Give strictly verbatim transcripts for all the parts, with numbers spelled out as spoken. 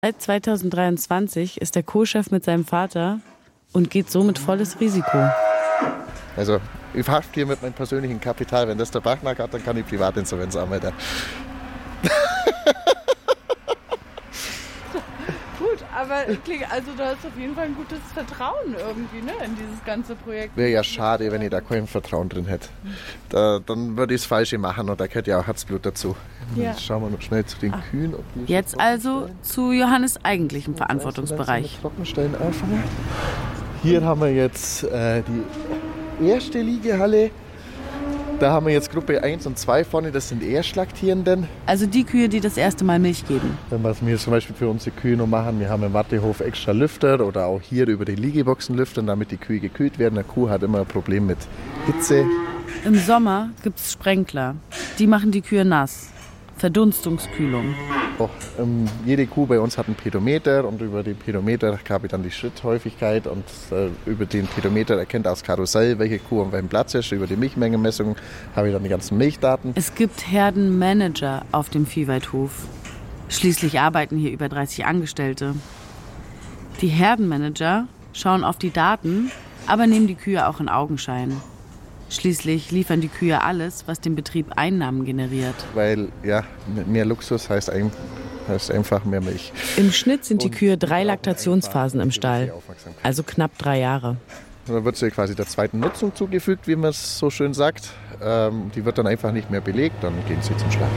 Seit zweitausenddreiundzwanzig ist der Co-Chef mit seinem Vater und geht somit volles Risiko. Also ich hafte hier mit meinem persönlichen Kapital. Wenn das der Bachmark hat, dann kann ich Privatinsolvenz anmelden. Gut, aber also du hast auf jeden Fall ein gutes Vertrauen irgendwie, ne, in dieses ganze Projekt. Wäre ja schade, wenn ich da kein Vertrauen drin hätte. Da, dann würde ich das Falsche machen und da gehört ja auch Herzblut dazu. Ja. Jetzt schauen wir noch schnell zu den Ah. Kühen. Ob die Jetzt also zu Johannes' eigentlichem Verantwortungsbereich. Trockenstellen anfangen. Hier haben wir jetzt äh, die erste Liegehalle. Da haben wir jetzt Gruppe eins und zwei vorne, das sind Erstlaktierenden. Also die Kühe, die das erste Mal Milch geben. Was wir zum Beispiel für unsere Kühe noch machen, wir haben im Wartehof extra Lüfter oder auch hier über die Liegeboxen lüftern, damit die Kühe gekühlt werden. Eine Kuh hat immer ein Problem mit Hitze. Im Sommer gibt es Sprenkler. Die machen die Kühe nass. Verdunstungskühlung. Auch, ähm, jede Kuh bei uns hat einen Pedometer und über den Pedometer habe ich dann die Schritthäufigkeit und äh, über den Pedometer erkennt auch das Karussell, welche Kuh an welchem Platz ist. Über die Milchmengenmessung habe ich dann die ganzen Milchdaten. Es gibt Herdenmanager auf dem Viehweidhof. Schließlich arbeiten hier über dreißig Angestellte. Die Herdenmanager schauen auf die Daten, aber nehmen die Kühe auch in Augenschein. Schließlich liefern die Kühe alles, was dem Betrieb Einnahmen generiert. Weil ja, mehr Luxus heißt, ein, heißt einfach mehr Milch. Im Schnitt sind die Kühe drei Laktationsphasen im Stall, also knapp drei Jahre. Da wird sie quasi der zweiten Nutzung zugefügt, wie man es so schön sagt. Ähm, die wird dann einfach nicht mehr belegt, dann gehen sie zum Schlachten.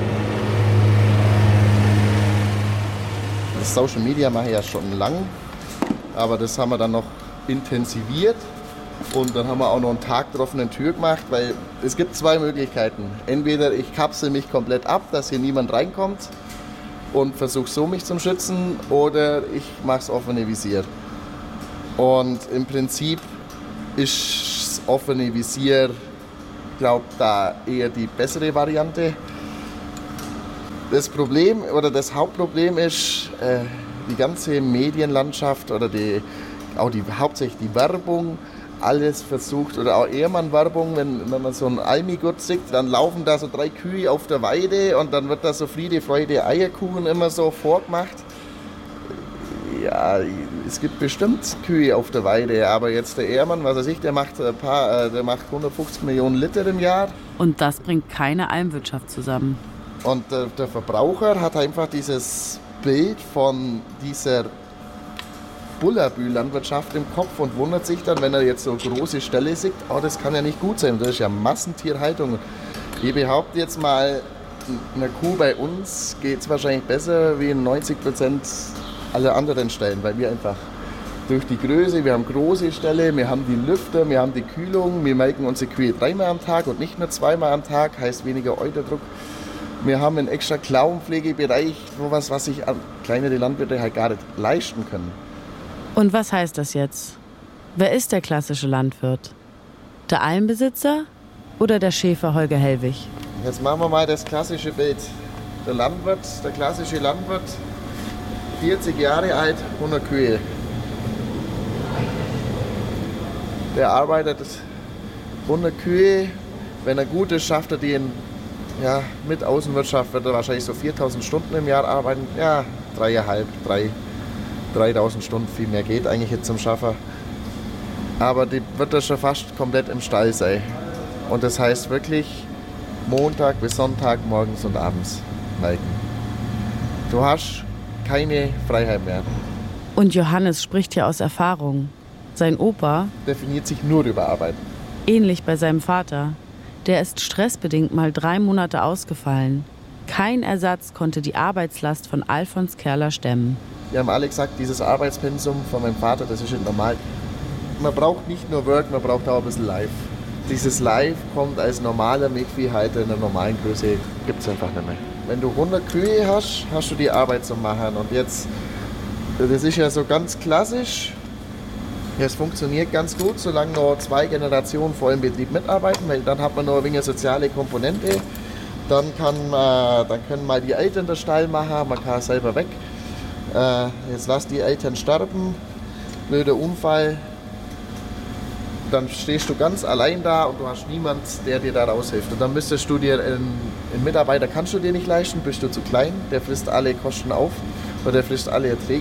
Das Social Media mache ich ja schon lang, aber das haben wir dann noch intensiviert. Und dann haben wir auch noch einen Tag der offenen Tür gemacht, weil es gibt zwei Möglichkeiten. Entweder ich kapsel mich komplett ab, dass hier niemand reinkommt und versuche so mich zu schützen, oder ich mache das offene Visier. Und im Prinzip ist das offene Visier, glaube ich, da eher die bessere Variante. Das Problem oder das Hauptproblem ist, äh, die ganze Medienlandschaft oder die, auch die, hauptsächlich die Werbung, alles versucht, oder auch Ehrmann-Werbung, wenn, wenn man so ein Almigurt sieht, dann laufen da so drei Kühe auf der Weide und dann wird da so Friede, Freude, Eierkuchen immer so vorgemacht. Ja, es gibt bestimmt Kühe auf der Weide, aber jetzt der Ehrmann, was weiß ich, der macht, ein paar, der macht hundertfünfzig Millionen Liter im Jahr. Und das bringt keine Almwirtschaft zusammen. Und der, der Verbraucher hat einfach dieses Bild von dieser Bullabü-Landwirtschaft im Kopf und wundert sich dann, wenn er jetzt so große Ställe sieht, oh, das kann ja nicht gut sein, das ist ja Massentierhaltung. Ich behaupte jetzt mal, einer Kuh bei uns geht es wahrscheinlich besser wie in neunzig Prozent aller anderen Stellen, weil wir einfach durch die Größe, wir haben große Ställe, wir haben die Lüfter, wir haben die Kühlung, wir melken unsere Kühe dreimal am Tag und nicht nur zweimal am Tag, heißt weniger Euterdruck. Wir haben einen extra Klauenpflegebereich, was, was sich kleinere Landwirte halt gar nicht leisten können. Und was heißt das jetzt? Wer ist der klassische Landwirt? Der Almbesitzer oder der Schäfer Holger Hellwig? Jetzt machen wir mal das klassische Bild. Der Landwirt, der klassische Landwirt, vierzig Jahre alt, hundert Kühe. Der arbeitet hundert Kühe. Wenn er gut ist, schafft er den, ja, mit Außenwirtschaft wird er wahrscheinlich so viertausend Stunden im Jahr arbeiten. Ja, dreieinhalb, drei. dreitausend Stunden, viel mehr geht eigentlich jetzt zum Schaffer. Aber die wird er schon fast komplett im Stall sein. Und das heißt wirklich Montag bis Sonntag, morgens und abends melken. Du hast keine Freiheit mehr. Und Johannes spricht hier aus Erfahrung. Sein Opa Definiert sich nur über Arbeit. ähnlich bei seinem Vater. Der ist stressbedingt mal drei Monate ausgefallen. Kein Ersatz konnte die Arbeitslast von Alfons Kerler stemmen. Wir haben alle gesagt, dieses Arbeitspensum von meinem Vater, das ist nicht normal. Man braucht nicht nur Work, man braucht auch ein bisschen Life. Dieses Life kommt als normaler Milchviehhalter in der normalen Größe, gibt es einfach nicht mehr. Wenn du hundert Kühe hast, hast du die Arbeit zu machen. Und jetzt, das ist ja so ganz klassisch, es funktioniert ganz gut, solange noch zwei Generationen voll im Betrieb mitarbeiten, weil dann hat man noch ein wenig soziale Komponente. Dann, kann, äh, dann können mal die Eltern den Stall machen, man kann selber weg. Äh, jetzt lass die Eltern sterben, blöder Unfall, dann stehst du ganz allein da und du hast niemanden, der dir da raushilft. Und dann müsstest du dir, einen, einen Mitarbeiter kannst du dir nicht leisten, bist du zu klein, der frisst alle Kosten auf oder der frisst alle Erträge.